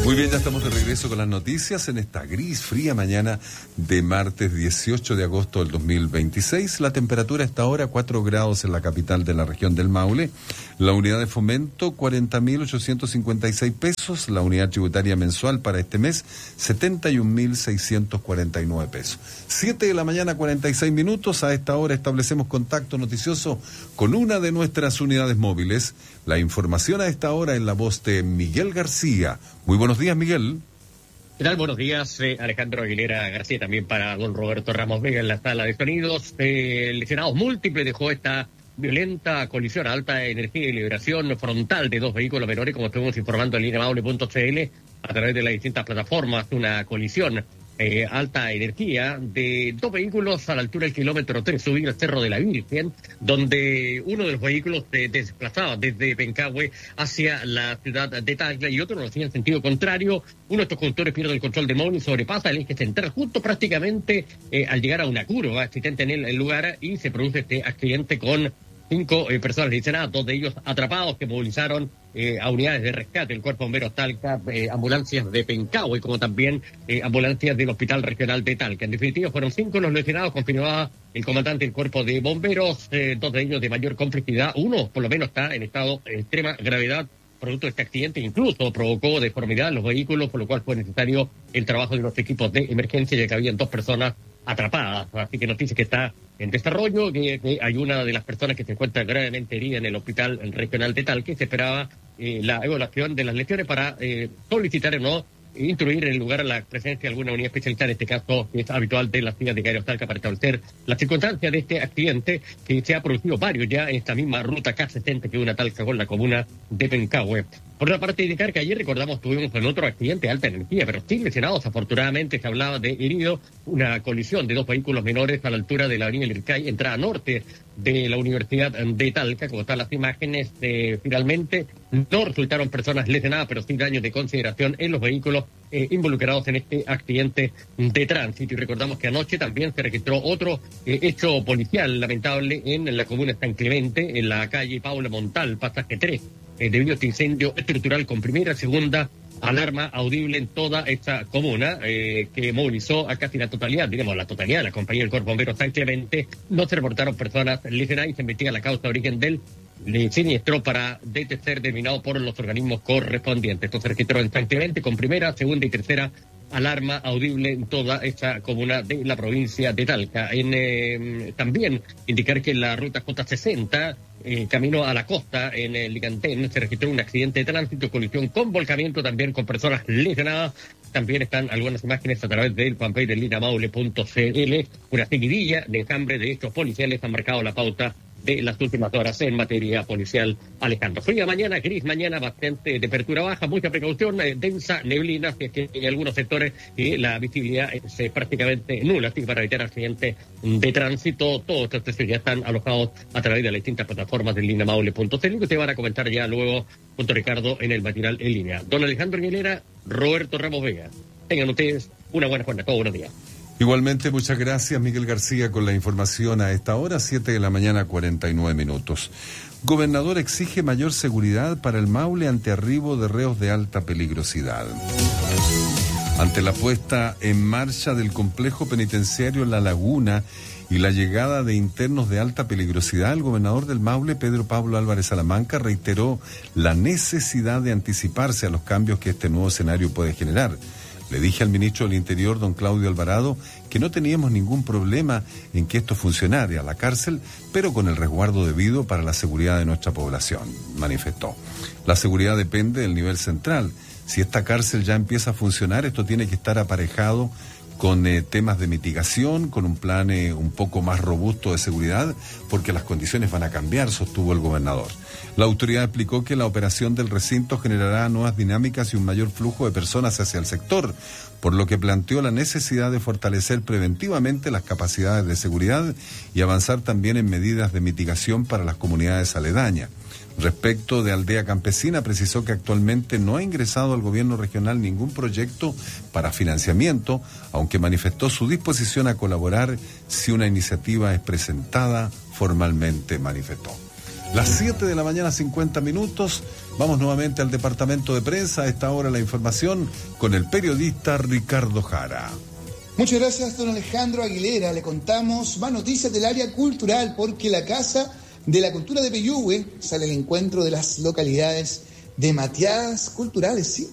Muy bien, ya estamos de regreso con las noticias en esta gris, fría mañana de martes 18 de agosto del 2026. La temperatura está ahora 4 grados en la capital de la región del Maule. La unidad de fomento, 40.856 pesos. La unidad tributaria mensual para este mes, 71.649 pesos. 7 de la mañana, 46 minutos. A esta hora establecemos contacto noticioso con una de nuestras unidades móviles. La información a esta hora en la voz de Miguel García. Muy buenos días, Miguel. ¿Qué tal? Buenos días, Alejandro Aguilera García, también para don Roberto Ramos Vega en la sala de sonidos. Lesionados múltiples dejó esta violenta colisión a alta energía y liberación frontal de dos vehículos menores, como estuvimos informando en lineamaule.cl a través de las distintas plataformas. Una colisión alta energía de dos vehículos a la altura del kilómetro 3, subir al Cerro de la Virgen, donde uno de los vehículos se desplazaba desde Pencahue hacia la ciudad de Talca y otro lo hacía en sentido contrario. Uno de estos conductores pierde el control de móvil y sobrepasa el eje central justo prácticamente al llegar a una curva existente en el lugar, y se produce este accidente con 5 personas lesionadas, 2 de ellos atrapados, que movilizaron a unidades de rescate, el Cuerpo de Bomberos Talca, ambulancias de Pencahue, como también ambulancias del Hospital Regional de Talca. En definitiva, fueron 5 los lesionados, confirmaba el comandante del Cuerpo de Bomberos, 2 de ellos de mayor complejidad. Uno, por lo menos, está en estado de extrema gravedad, producto de este accidente. Incluso provocó deformidad en los vehículos, por lo cual fue necesario el trabajo de los equipos de emergencia, ya que habían 2 personas atrapadas. Así que noticia que está en desarrollo, que hay una de las personas que se encuentra gravemente herida en el Hospital Regional de Talca, y se esperaba la evaluación de las lesiones para solicitar o no instruir en el lugar la presencia de alguna unidad especializada, en este caso que es habitual de las ciudades de Cairo Talca, para establecer las circunstancias de este accidente, que se ha producido varios ya en esta misma ruta K70 que une Talca con la comuna de Pencahue. Por otra parte, indicar que ayer, recordamos, tuvimos en otro accidente de alta energía, pero sin lesionados. Afortunadamente se hablaba de heridos, una colisión de 2 vehículos menores a la altura de la avenida Lircay, entrada norte de la Universidad de Talca. Como están las imágenes, finalmente no resultaron personas lesionadas, pero sí daños de consideración en los vehículos involucrados en este accidente de tránsito. Y recordamos que anoche también se registró otro hecho policial lamentable en la comuna de San Clemente, en la calle Paula Montal, pasaje 3, debido a este incendio estructural con primera y segunda alarma audible en toda esta comuna, que movilizó a casi la totalidad, digamos la totalidad de la compañía del Cuerpo de Bomberos San Clemente. No se reportaron personas lesionadas y se investiga la causa de origen del siniestro para ser determinado por los organismos correspondientes. Esto se registró en San Clemente con primera, segunda y tercera alarma audible en toda esta comuna de la provincia de Talca. También indicar que en la ruta J60, camino a la costa, en el Licantén, se registró un accidente de tránsito, colisión con volcamiento, también con personas lesionadas. También están algunas imágenes a través del fanpage de lineamaule.cl. Una seguidilla de enjambre de hechos policiales han marcado la pauta de las últimas horas en materia policial, Alejandro. Fría mañana, gris mañana, bastante temperatura baja, mucha precaución, densa neblina, que en algunos sectores la visibilidad es prácticamente nula, así que para evitar accidentes de tránsito, todos estos precios ya están alojados a través de las distintas plataformas de lineamaule.cl, que ustedes van a comentar ya luego junto a Ricardo en el matinal en línea. Don Alejandro Aguilera, Roberto Ramos Vega, tengan ustedes una buena jornada, todos buenos días. Igualmente, muchas gracias, Miguel García, con la información a esta hora, 7 de la mañana, 49 minutos. Gobernador exige mayor seguridad para el Maule ante arribo de reos de alta peligrosidad. Ante la puesta en marcha del complejo penitenciario La Laguna y la llegada de internos de alta peligrosidad, el gobernador del Maule, Pedro Pablo Álvarez Salamanca, reiteró la necesidad de anticiparse a los cambios que este nuevo escenario puede generar. Le dije al ministro del Interior, don Claudio Alvarado, que no teníamos ningún problema en que esto funcionara a la cárcel, pero con el resguardo debido para la seguridad de nuestra población, manifestó. La seguridad depende del nivel central. Si esta cárcel ya empieza a funcionar, esto tiene que estar aparejado con temas de mitigación, con un plan un poco más robusto de seguridad, porque las condiciones van a cambiar, sostuvo el gobernador. La autoridad explicó que la operación del recinto generará nuevas dinámicas y un mayor flujo de personas hacia el sector, por lo que planteó la necesidad de fortalecer preventivamente las capacidades de seguridad y avanzar también en medidas de mitigación para las comunidades aledañas. Respecto de Aldea Campesina, precisó que actualmente no ha ingresado al gobierno regional ningún proyecto para financiamiento, aunque manifestó su disposición a colaborar si una iniciativa es presentada formalmente, manifestó. Las 7 de la mañana, 50 minutos. Vamos nuevamente al departamento de prensa. A esta hora la información con el periodista Ricardo Jara. Muchas gracias, don Alejandro Aguilera. Le contamos más noticias del área cultural, porque la Casa de la Cultura de Peyúgue sale al encuentro de las localidades de mateadas culturales, sí.